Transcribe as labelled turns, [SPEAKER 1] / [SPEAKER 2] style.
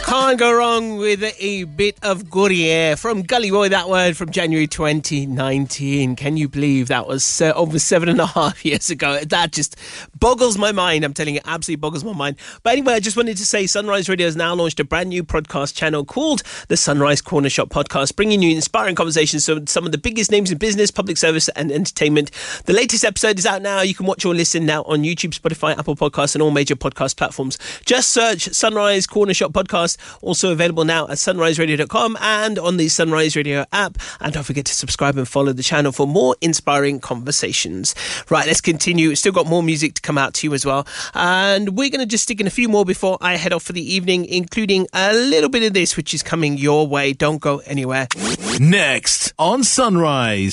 [SPEAKER 1] Can't go wrong with a bit of Gruyere from Gully Boy, that word from January 2019. Can you believe that was over 7.5 years ago? That just boggles my mind. I'm telling you, absolutely boggles my mind. But anyway, I just wanted to say Sunrise Radio has now launched a brand new podcast channel called the Sunrise Corner Shop Podcast, bringing you inspiring conversations with some of the biggest names in business, public service and entertainment. The latest episode is out now. You can watch or listen now on YouTube, Spotify, Apple Podcasts and all major podcast platforms. Just search Sunrise Corner Shop Podcast. Also available now at sunriseradio.com and on the Sunrise Radio app. And don't forget to subscribe and follow the channel for more inspiring conversations. Right, let's continue. Still got more music to come out to you as well. And we're going to just stick in a few more before I head off for the evening, including a little bit of this, which is coming your way. Don't go anywhere.
[SPEAKER 2] Next on Sunrise.